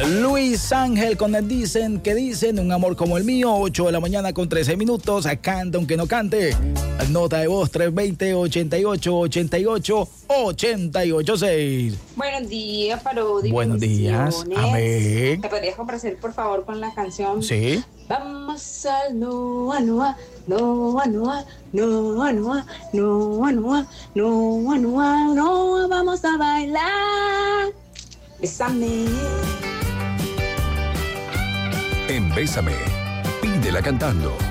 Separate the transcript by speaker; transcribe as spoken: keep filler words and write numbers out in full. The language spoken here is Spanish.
Speaker 1: Luis Ángel con el Dicen que dicen, un amor como el mío, ocho de la mañana con trece minutos, canta aunque no cante. Nota de voz tres dos cero, ochenta y ocho, ochenta y ocho, ochenta y ocho seis.
Speaker 2: Buenos días, Parodi.
Speaker 1: Buenos días, amén.
Speaker 2: ¿Te podrías complacer, por favor, con la canción?
Speaker 1: Sí.
Speaker 2: Vamos al Noa Noa, Noa Noa, Noa Noa, Noa Noa, Noa Noa, Noa, vamos a bailar. Bésame.
Speaker 3: En Bésame, pídela cantando.